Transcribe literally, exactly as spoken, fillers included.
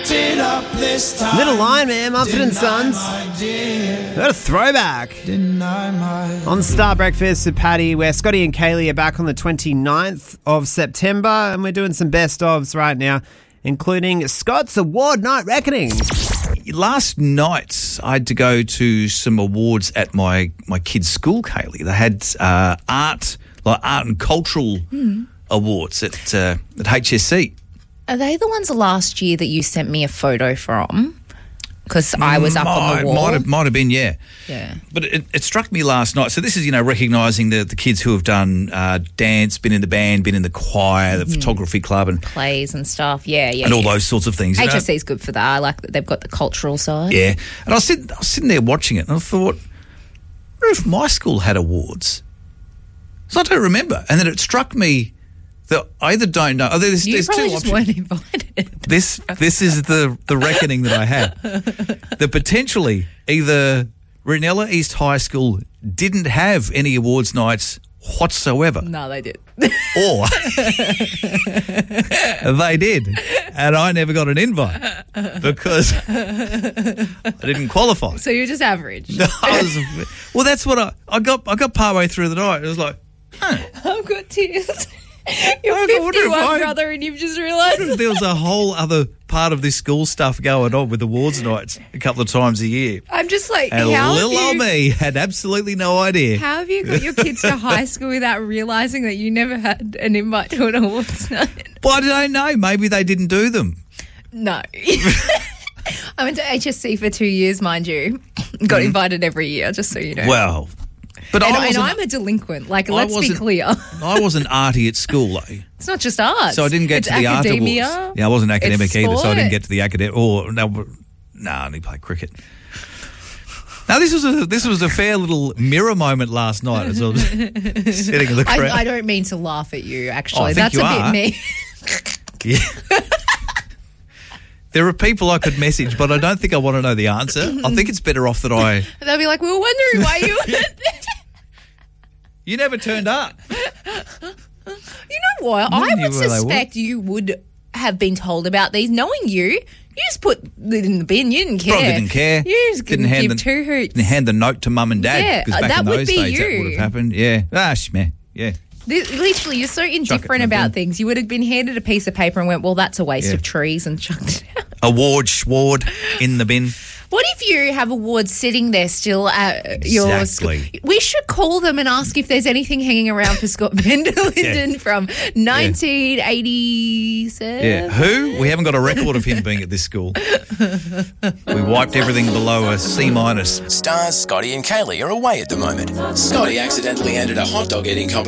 it up this time. Little Lion Man, Mumford and Sons. What a throwback. On Star Breakfast with Paddy, where Scotty and Kaylee are back on the twenty-ninth of September, and we're doing some best ofs right now, including Scott's Award Night Reckoning. Last night, I had to go to some awards at my, my kids' school, Kaylee. They had uh, art, like art and cultural mm. awards at uh, at H S C. Are they the ones last year that you sent me a photo from? Because I was up might, on the wall. Might have, might have been, yeah. Yeah. But it, it struck me last night. So this is, you know, recognising the, the kids who have done uh, dance, been in the band, been in the choir, the mm. photography club. And plays and stuff, yeah, yeah. And all yeah. those sorts of things. H S C is good for that. I like that they've got the cultural side. Yeah. And I was, sitting, I was sitting there watching it and I thought, I wonder if my school had awards. So I don't remember. And then it struck me that I either don't know. Oh, there's, you there's probably two just options. weren't invited. This this is the, the reckoning that I had. That potentially either Ranella East High School didn't have any awards nights whatsoever. No, they did. Or they did. And I never got an invite because I didn't qualify. So you're just average. No, I was, well, that's what I, I got. I got partway through the night. It was like, huh. I've got tears. You're I wonder if fifty-one, I- brother, and you've just realised. There was a whole other part of this school stuff going on with awards nights a couple of times a year. I'm just like, And how little have old you, me had absolutely no idea. how have you got your kids to high school without realising that you never had an invite to an awards night? Well, I don't know. Maybe they didn't do them. No. I went to H S C for two years, mind you. Got invited every year, just so you know. Well, but and, I and wasn't, I'm a delinquent. Like, I let's be wasn't- clear. I wasn't arty at school, though. It's not just art. So I didn't get it's to the academia, art awards. Yeah, I wasn't academic it's either, so I sport. didn't get to the academic. Or no, no, I only played cricket. Now this was a this was a fair little mirror moment last night as I was sitting in the crowd. I, I don't mean to laugh at you, actually. Oh, I think That's you a are. bit me. Yeah. There are people I could message, but I don't think I want to know the answer. I think it's better off that I. They'll be like, we were wondering why you weren't there. You never turned up. You know what? No I one knew would where they suspect you would have been told about these. Knowing you, you just put it in the bin. You didn't care. Probably didn't care. You just didn't didn't hand give the, two hoots. Didn't hand the note to mum and dad. Yeah, because uh, back that in would those be days you. that would have happened. Yeah. Ah, shmeh. Yeah. This, literally, you're so indifferent in the about bin. things. You would have been handed a piece of paper and went, well, that's a waste Yeah. of trees, and chucked it out. Award, schward in the bin. What if you have awards sitting there still at your school? Exactly. We should call them and ask if there's anything hanging around for Scott Vanderlinden Yeah. from nineteen eighty-seven. Yeah. Who? We haven't got a record of him being at this school. We wiped everything below a C minus. Stars, Scotty and Kaylee are away at the moment. Scotty accidentally entered a hot dog eating competition.